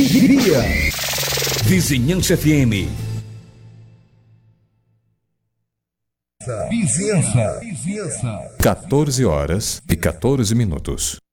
alegria. Vizinhança FM. Vizinhança. 14 horas e 14 minutos.